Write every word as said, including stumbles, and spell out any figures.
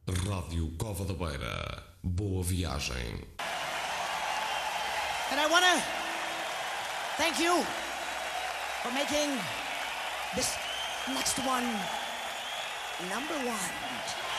Rádio Cova da Beira. Boa viagem. And I wanna thank you for making this next one number one.